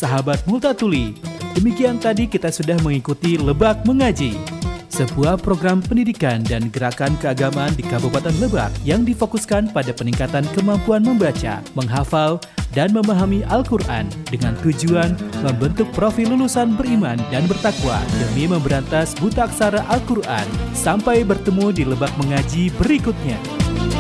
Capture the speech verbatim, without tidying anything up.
sahabat Multatuli. Demikian tadi kita sudah mengikuti Lebak Mengaji, sebuah program pendidikan dan gerakan keagamaan di Kabupaten Lebak yang difokuskan pada peningkatan kemampuan membaca, menghafal, dan memahami Al-Quran dengan tujuan membentuk profil lulusan beriman dan bertakwa demi memberantas buta aksara Al-Quran. Sampai bertemu di Lebak Mengaji berikutnya.